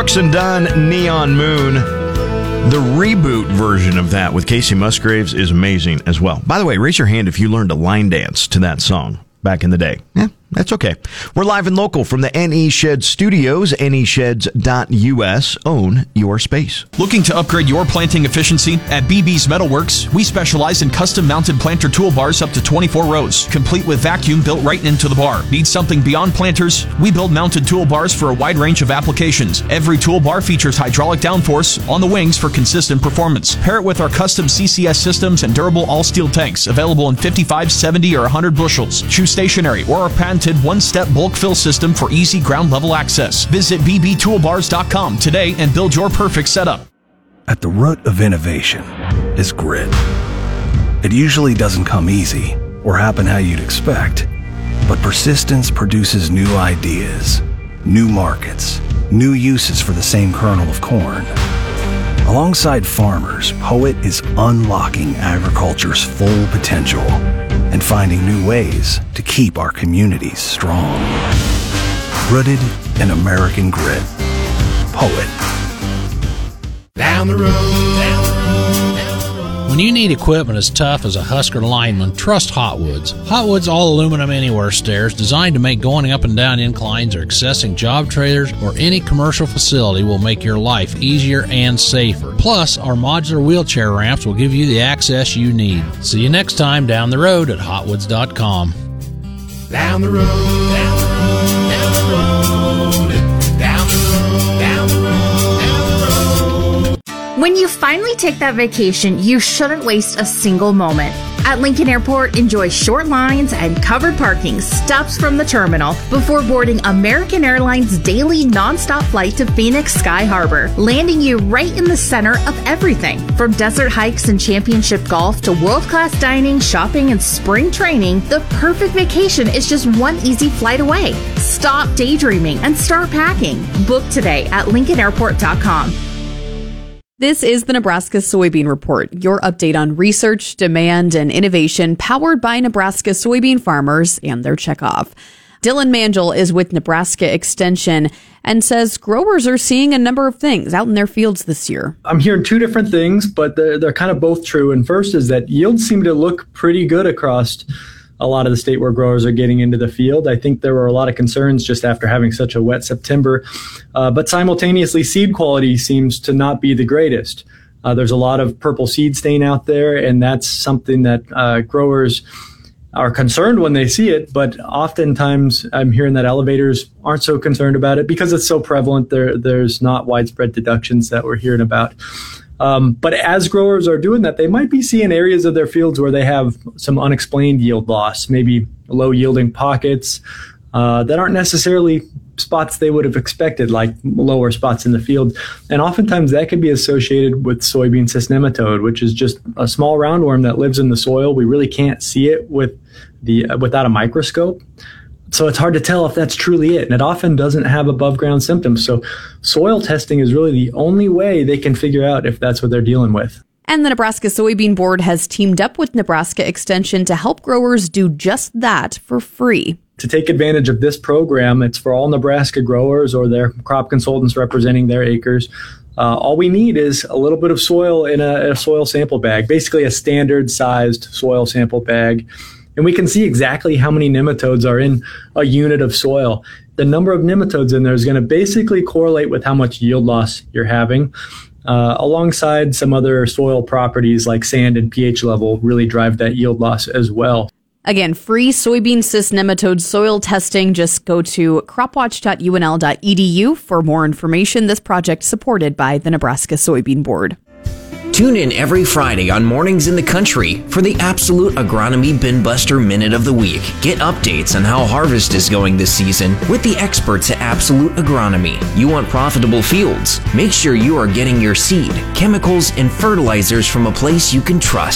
Brooks and Dunn, Neon Moon. The reboot version of that with Casey Musgraves is amazing as well. By the way, raise your hand if you learned a line dance to that song back in the day. Yeah, that's okay. We're live and local from the NE Shed Studios, nesheds.us. Own your space. Looking to upgrade your planting efficiency? At BB's Metalworks, we specialize in custom-mounted planter toolbars up to 24 rows, complete with vacuum built right into the bar. Need something beyond planters? We build mounted toolbars for a wide range of applications. Every toolbar features hydraulic downforce on the wings for consistent performance. Pair it with our custom CCS systems and durable all-steel tanks, available in 55, 70, or 100 bushels. Choose stationary or our patented one-step bulk fill system for easy ground-level access. Visit bbtoolbars.com today and build your perfect setup. At the root of innovation is grit. It usually doesn't come easy or happen how you'd expect, but persistence produces new ideas, new markets, new uses for the same kernel of corn. Alongside farmers, Poet is unlocking agriculture's full potential and finding new ways to keep our communities strong. Rooted in American grit. Poet. Down the road. When you need equipment as tough as a Husker lineman, trust Hotwoods. Hotwoods All Aluminum Anywhere stairs designed to make going up and down inclines or accessing job trailers or any commercial facility will make your life easier and safer. Plus, our modular wheelchair ramps will give you the access you need. See you next time down the road at hotwoods.com. Down the road. Down the road. Down the road. Down the road. Down the road. When you finally take that vacation, you shouldn't waste a single moment. At Lincoln Airport, enjoy short lines and covered parking stops from the terminal before boarding American Airlines' daily nonstop flight to Phoenix Sky Harbor, landing you right in the center of everything. From desert hikes and championship golf to world-class dining, shopping, and spring training, the perfect vacation is just one easy flight away. Stop daydreaming and start packing. Book today at LincolnAirport.com. This is the Nebraska Soybean Report, your update on research, demand, and innovation powered by Nebraska soybean farmers and their checkoff. Dylan Mangel is with Nebraska Extension and says growers are seeing a number of things out in their fields this year. I'm hearing two different things, but they're kind of both true. And first is that yields seem to look pretty good across a lot of the state where growers are getting into the field. I think there were a lot of concerns just after having such a wet September, but simultaneously seed quality seems to not be the greatest. There's a lot of purple seed stain out there, and that's something that growers are concerned when they see it, but oftentimes I'm hearing that elevators aren't so concerned about it because it's so prevalent. There's not widespread deductions that we're hearing about. But as growers are doing that, they might be seeing areas of their fields where they have some unexplained yield loss, maybe low yielding pockets that aren't necessarily spots they would have expected, like lower spots in the field. And oftentimes that can be associated with soybean cyst nematode, which is just a small roundworm that lives in the soil. We really can't see it without a microscope. So it's hard to tell if that's truly it. And it often doesn't have above ground symptoms. So soil testing is really the only way they can figure out if that's what they're dealing with. And the Nebraska Soybean Board has teamed up with Nebraska Extension to help growers do just that for free. To take advantage of this program, it's for all Nebraska growers or their crop consultants representing their acres. All we need is a little bit of soil in a soil sample bag, basically a standard sized soil sample bag. And we can see exactly how many nematodes are in a unit of soil. The number of nematodes in there is going to basically correlate with how much yield loss you're having, alongside some other soil properties like sand and pH level really drive that yield loss as well. Again, free soybean cyst nematode soil testing. Just go to cropwatch.unl.edu for more information. This project supported by the Nebraska Soybean Board. Tune in every Friday on Mornings in the Country for the Absolute Agronomy Bin Buster Minute of the Week. Get updates on how harvest is going this season with the experts at Absolute Agronomy. You want profitable fields? Make sure you are getting your seed, chemicals, and fertilizers from a place you can trust.